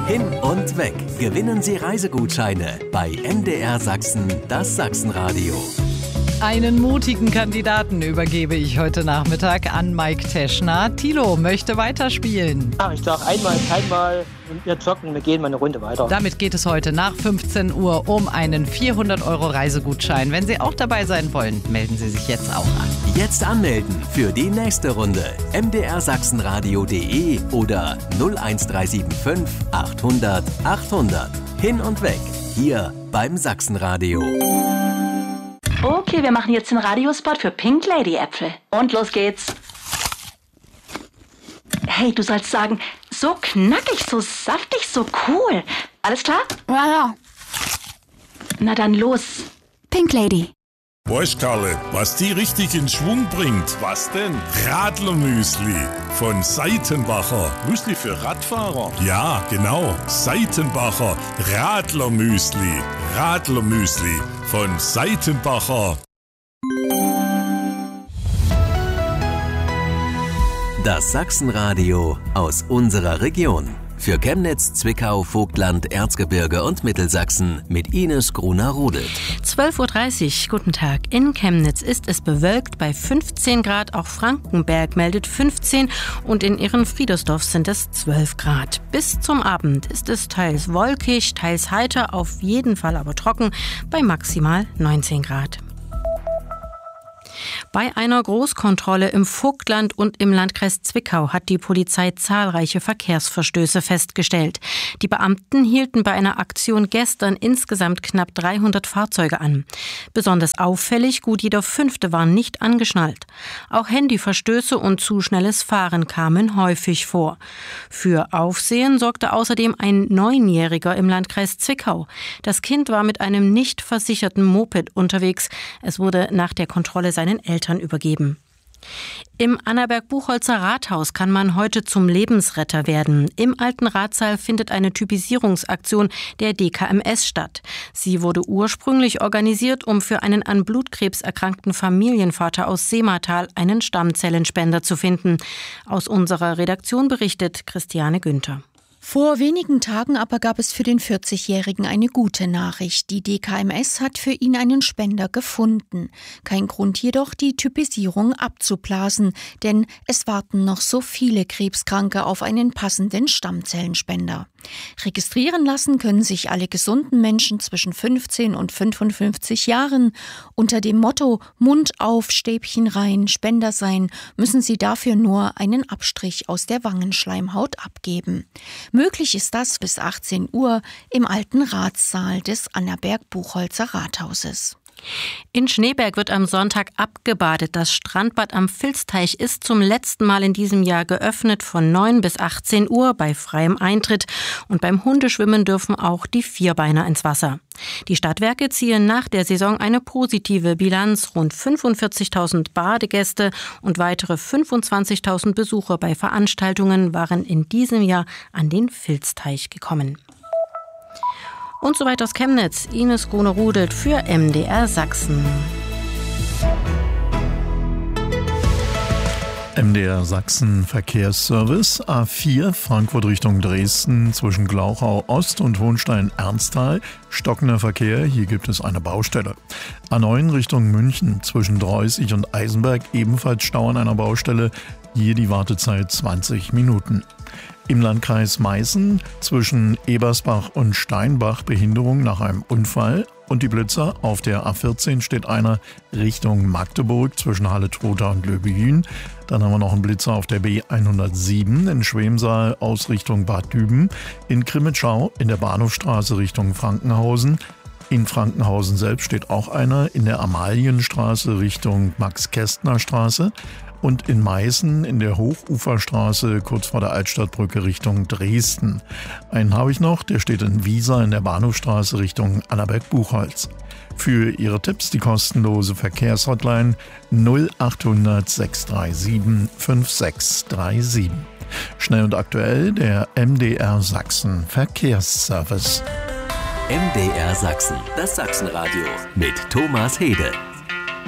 Hin und weg. Gewinnen Sie Reisegutscheine bei MDR Sachsen, das Sachsenradio. Einen mutigen Kandidaten übergebe ich heute Nachmittag an Mike Teschner. Thilo möchte weiterspielen. Ja, ich sage einmal, keinmal und wir zocken, wir gehen mal eine Runde weiter. Damit geht es heute nach 15 Uhr um einen 400 € Reisegutschein. Wenn Sie auch dabei sein wollen, melden Sie sich jetzt auch an. Jetzt anmelden für die nächste Runde. mdrsachsenradio.de oder 01375 800 800. Hin und weg. Hier beim Sachsenradio. Okay, wir machen jetzt den Radiospot für Pink Lady Äpfel. Und los geht's. Hey, du sollst sagen, so knackig, so saftig, so cool. Alles klar? Ja. Na dann los. Pink Lady. Weißt Karle, was die richtig in Schwung bringt? Was denn? Radlermüsli von Seitenbacher. Müsli für Radfahrer? Ja, genau. Seitenbacher Radlermüsli. Radlermüsli von Seitenbacher. Das Sachsenradio aus unserer Region. Für Chemnitz, Zwickau, Vogtland, Erzgebirge und Mittelsachsen mit Ines Gruner-Rudelt. 12:30 Uhr, guten Tag. In Chemnitz ist es bewölkt bei 15 Grad. Auch Frankenberg meldet 15 und in Ehrenfriedersdorf sind es 12 Grad. Bis zum Abend ist es teils wolkig, teils heiter, auf jeden Fall aber trocken bei maximal 19 Grad. Bei einer Großkontrolle im Vogtland und im Landkreis Zwickau hat die Polizei zahlreiche Verkehrsverstöße festgestellt. Die Beamten hielten bei einer Aktion gestern insgesamt knapp 300 Fahrzeuge an. Besonders auffällig, gut jeder 5. war nicht angeschnallt. Auch Handyverstöße und zu schnelles Fahren kamen häufig vor. Für Aufsehen sorgte außerdem ein 9-Jähriger im Landkreis Zwickau. Das Kind war mit einem nicht versicherten Moped unterwegs. Es wurde nach der Kontrolle seinen Eltern übergeben. Im Annaberg-Buchholzer Rathaus kann man heute zum Lebensretter werden. Im alten Ratssaal findet eine Typisierungsaktion der DKMS statt. Sie wurde ursprünglich organisiert, um für einen an Blutkrebs erkrankten Familienvater aus Seematal einen Stammzellenspender zu finden. Aus unserer Redaktion berichtet Christiane Günther. Vor wenigen Tagen aber gab es für den 40-Jährigen eine gute Nachricht. Die DKMS hat für ihn einen Spender gefunden. Kein Grund jedoch, die Typisierung abzublasen, denn es warten noch so viele Krebskranke auf einen passenden Stammzellenspender. Registrieren lassen können sich alle gesunden Menschen zwischen 15 und 55 Jahren. Unter dem Motto Mund auf, Stäbchen rein, Spender sein, müssen sie dafür nur einen Abstrich aus der Wangenschleimhaut abgeben. Möglich ist das bis 18 Uhr im alten Ratssaal des Annaberg-Buchholzer Rathauses. In Schneeberg wird am Sonntag abgebadet. Das Strandbad am Vilsteich ist zum letzten Mal in diesem Jahr geöffnet von 9 bis 18 Uhr bei freiem Eintritt. Und beim Hundeschwimmen dürfen auch die Vierbeiner ins Wasser. Die Stadtwerke ziehen nach der Saison eine positive Bilanz. Rund 45.000 Badegäste und weitere 25.000 Besucher bei Veranstaltungen waren in diesem Jahr an den Vilsteich gekommen. Und so weiter aus Chemnitz. Ines Gruner-Rudelt für MDR Sachsen. MDR Sachsen Verkehrsservice A4 Frankfurt Richtung Dresden zwischen Glauchau Ost und Hohenstein-Ernsthal. Stockender Verkehr, hier gibt es eine Baustelle. A9 Richtung München zwischen Dreußig und Eisenberg ebenfalls Stau an einer Baustelle. Hier die Wartezeit 20 Minuten. Im Landkreis Meißen zwischen Ebersbach und Steinbach Behinderung nach einem Unfall. Und die Blitzer, auf der A14 steht einer Richtung Magdeburg zwischen Halle-Trotha und Löbejün. Dann haben wir noch einen Blitzer auf der B107 in Schwemsaal aus Richtung Bad Düben. In Crimmitschau in der Bahnhofstraße Richtung Frankenhausen. In Frankenhausen selbst steht auch einer in der Amalienstraße Richtung Max-Kästner-Straße. Und in Meißen in der Hochuferstraße kurz vor der Altstadtbrücke Richtung Dresden. Einen habe ich noch, der steht in Wiesa in der Bahnhofstraße Richtung Annaberg-Buchholz. Für Ihre Tipps die kostenlose Verkehrshotline 0800 637 5637. Schnell und aktuell der MDR Sachsen Verkehrsservice. MDR Sachsen, das Sachsenradio mit Thomas Hede.